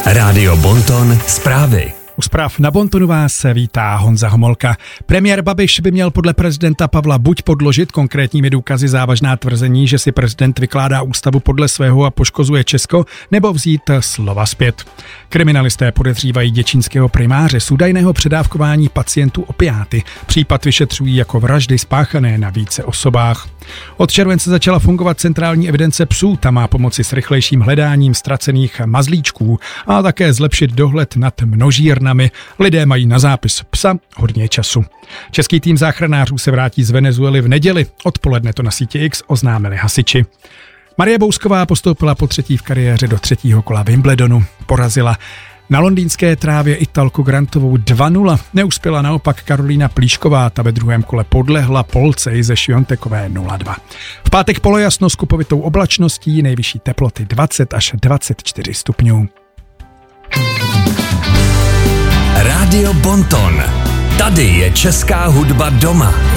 Rádio Bonton zprávy. U zpráv na Bontonu vás vítá Honza Homolka. Premiér Babiš by měl podle prezidenta Pavla buď podložit konkrétními důkazy závažná tvrzení, že si prezident vykládá ústavu podle svého a poškozuje Česko, nebo vzít slova zpět. Kriminalisté podezřívají děčínského primáře z údajného předávkování pacientů opiáty. Případ vyšetřují jako vraždy spáchané na více osobách. Od července začala fungovat centrální evidence psů, ta má pomoci s rychlejším hledáním ztracených mazlíčků a také zlepšit dohled nad množírnami. Lidé mají na zápis psa hodně času. Český tým záchranářů se vrátí z Venezuely v neděli. Odpoledne to na síti X oznámili hasiči. Marie Bousková postoupila po třetí v kariéře do třetího kola Wimbledonu. Porazila na londýnské trávě Italku Grantovou 2-0. Neuspěla naopak Karolína Plíšková, ta ve druhém kole podlehla Polce ze Šviontekové 0-2. V pátek polojasno s kupovitou oblačností, nejvyšší teploty 20 až 24 stupňů. Rádio Bonton. Tady je česká hudba doma.